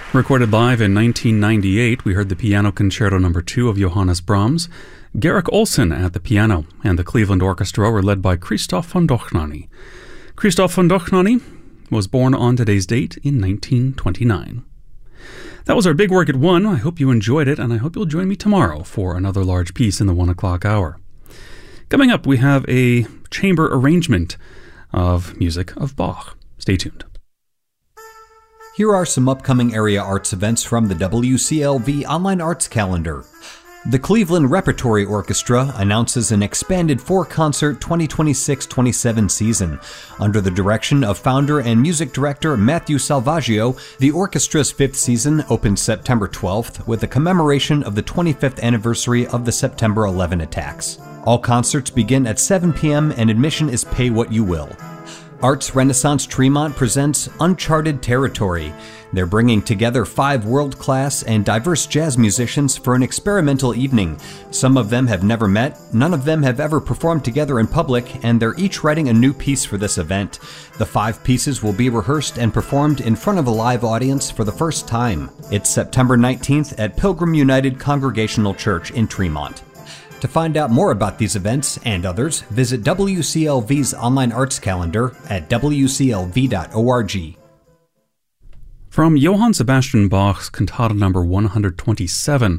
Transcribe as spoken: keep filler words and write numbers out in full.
Recorded live in nineteen ninety-eight, we heard the Piano Concerto Number two of Johannes Brahms, Garrick Olson at the piano, and the Cleveland Orchestra were led by Christoph von Dohnanyi. Christoph von Dohnanyi was born on today's date in nineteen twenty-nine. That was our Big Work at one. I hope you enjoyed it, and I hope you'll join me tomorrow for another large piece in the one o'clock hour. Coming up, we have a chamber arrangement of music of Bach. Stay tuned. Here are some upcoming area arts events from the W C L V Online Arts Calendar. The Cleveland Repertory Orchestra announces an expanded four-concert twenty twenty-six twenty-seven season. Under the direction of founder and music director Matthew Salvaggio, the orchestra's fifth season opens September twelfth with a commemoration of the twenty-fifth anniversary of the September eleventh attacks. All concerts begin at seven p.m. and admission is pay what you will. Arts Renaissance Tremont presents Uncharted Territory. They're bringing together five world-class and diverse jazz musicians for an experimental evening. Some of them have never met, none of them have ever performed together in public, and they're each writing a new piece for this event. The five pieces will be rehearsed and performed in front of a live audience for the first time. It's September nineteenth at Pilgrim United Congregational Church in Tremont. To find out more about these events and others, visit W C L V's online arts calendar at w c l v dot org. From Johann Sebastian Bach's Cantata number one hundred twenty-seven,